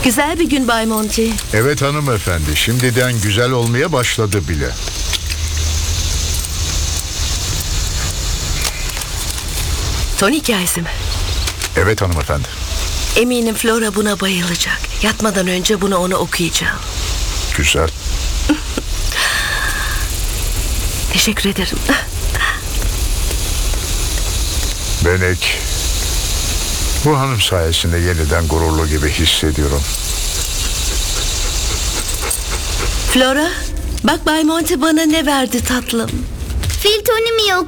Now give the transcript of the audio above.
Güzel bir gün Bay Monty. Evet hanımefendi, şimdiden güzel olmaya başladı bile. Tony hikayesi mi? Evet hanımefendi. Eminim Flora buna bayılacak. Yatmadan önce bunu ona okuyacağım. Güzel. Teşekkür ederim. Benek, bu hanım sayesinde yeniden gururlu gibi hissediyorum. Flora, bak Bay Monty bana ne verdi tatlım. Fil Tony mi yoksa?